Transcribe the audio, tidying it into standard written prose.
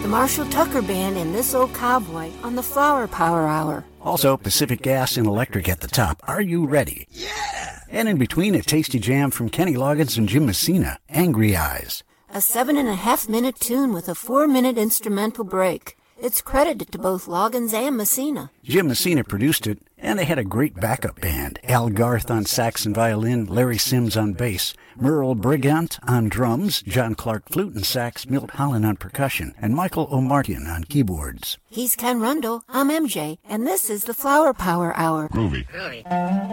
Marshall Tucker Band and This Old Cowboy on the Flower Power Hour. Also, Pacific Gas and Electric at the top. Are you ready? Yeah! And in between, a tasty jam from Kenny Loggins and Jim Messina, Angry Eyes. A 7.5-minute tune with a 4-minute instrumental break. It's credited to both Loggins and Messina. Jim Messina produced it, and they had a great backup band. Al Garth on sax and violin, Larry Sims on bass, Merle Brigant on drums, John Clark flute and sax, Milt Holland on percussion, and Michael O'Martian on keyboards. He's Ken Rundle, I'm MJ, and this is the Flower Power Hour. Groovy.